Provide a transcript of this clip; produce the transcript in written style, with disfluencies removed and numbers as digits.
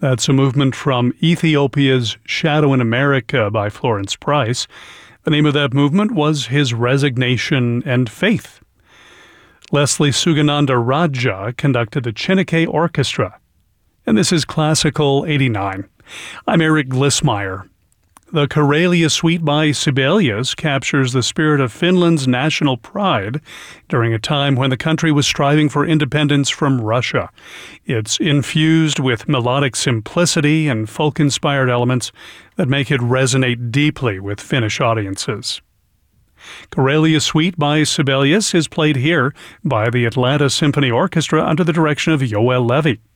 That's a movement from Ethiopia's Shadow in America by Florence Price. The name of that movement was His Resignation and Faith. Leslie Sugananda Raja conducted the Chineke Orchestra. And this is Classical 89. I'm Eric Glissmeyer. The Karelia Suite by Sibelius captures the spirit of Finland's national pride during a time when the country was striving for independence from Russia. It's infused with melodic simplicity and folk-inspired elements that make it resonate deeply with Finnish audiences. Karelia Suite by Sibelius is played here by the Atlanta Symphony Orchestra under the direction of Yoel Levy.